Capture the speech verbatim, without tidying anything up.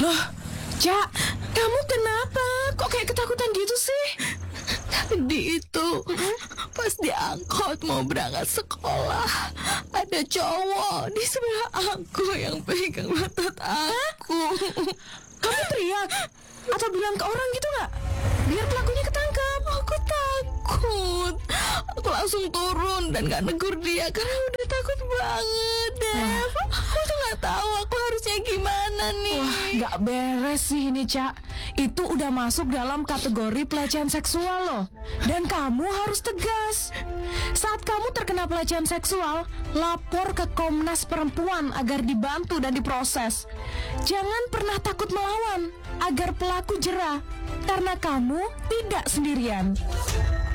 Loh, Cak, kamu kenapa? Kok kayak ketakutan gitu sih? Tadi itu pas diangkut mau berangkat sekolah, ada cowok di sebelah aku yang pegang otot aku. Kamu teriak atau bilang ke orang gitu nggak? Biar pelakunya ketangkap. Aku takut. Aku langsung turun dan gak negur dia karena udah takut banget, Dev. Aku tuh gak tahu aku harusnya gimana nih. Wah, nggak beres sih ini, Cak. Itu udah masuk dalam kategori pelecehan seksual loh. Dan kamu harus tegas. Saat kamu terkena pelecehan seksual, lapor ke Komnas Perempuan agar dibantu dan diproses. Jangan pernah takut melawan agar pelaku jera, karena kamu tidak sendirian.